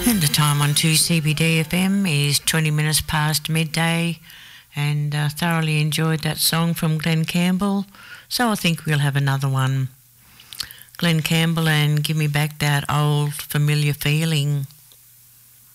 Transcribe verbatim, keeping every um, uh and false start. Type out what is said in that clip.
And the time on two C B D F M is twenty minutes past midday, and uh, thoroughly enjoyed that song from Glenn Campbell, so I think we'll have another one. Glenn Campbell and Give Me Back That Old Familiar Feeling.